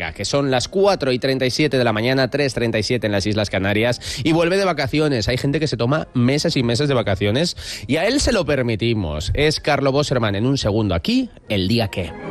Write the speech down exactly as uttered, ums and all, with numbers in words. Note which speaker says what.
Speaker 1: Venga, que son las cuatro y treinta y siete de la mañana, tres y treinta y siete en las Islas Canarias, y vuelve de vacaciones. Hay gente que se toma meses y meses de vacaciones y a él se lo permitimos. Es Carlo Bosserman en un segundo aquí, El Día Que.